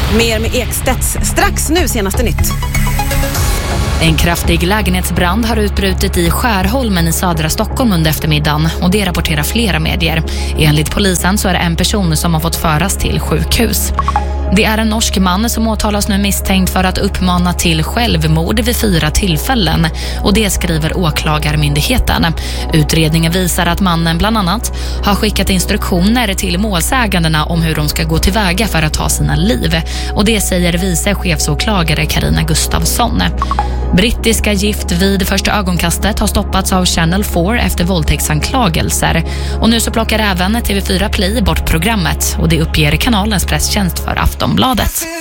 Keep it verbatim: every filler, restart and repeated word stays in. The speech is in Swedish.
Mer med Ekstedts strax nu, senaste nytt. En kraftig lägenhetsbrand har utbrutit i Skärholmen i södra Stockholm under eftermiddagen och det rapporterar flera medier. Enligt polisen så är det en person som har fått föras till sjukhus. Det är en norsk man som åtalas nu misstänkt för att uppmana till självmord vid fyra tillfällen och det skriver åklagarmyndigheten. Utredningen visar att mannen bland annat har skickat instruktioner till målsägandena om hur de ska gå tillväga för att ta sina liv och det säger vice chefsåklagare Carina Gustafsson. Brittiska Gift vid första ögonkastet har stoppats av Channel fyra efter våldtäktsanklagelser och nu så plockar även T V fyra Play bort programmet och det uppger kanalens presstjänst för Aftonbladet.